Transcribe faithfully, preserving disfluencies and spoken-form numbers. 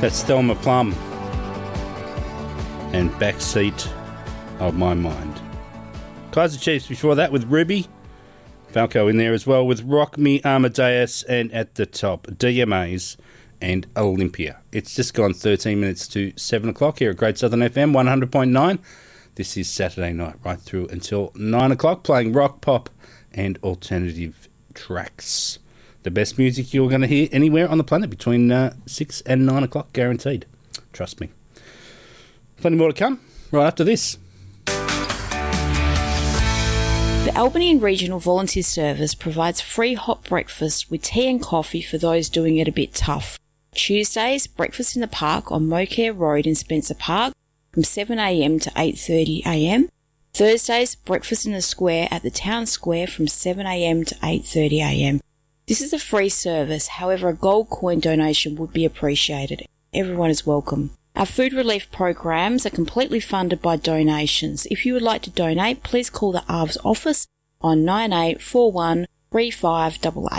That's Thelma Plum and Backseat of My Mind. Kaiser Chiefs before that with Ruby. Falco in there as well with Rock Me Amadeus, and at the top, D M As and Olympia. It's just gone thirteen minutes to seven o'clock here at Great Southern F M one hundred point nine. This is Saturday night right through until nine o'clock, playing rock, pop and alternative tracks. The best music you're going to hear anywhere on the planet between uh, six and nine o'clock, guaranteed. Trust me. Plenty more to come right after this. The Albany Regional Volunteer Service provides free hot breakfast with tea and coffee for those doing it a bit tough. Tuesdays, breakfast in the park on Mocare Road in Spencer Park from seven a m to eight thirty a m. Thursdays, breakfast in the square at the town square from seven a m to eight thirty a m. This is a free service, however a gold coin donation would be appreciated. Everyone is welcome. Our food relief programs are completely funded by donations. If you would like to donate, please call the A R V S office on nine eight four one three five eight eight.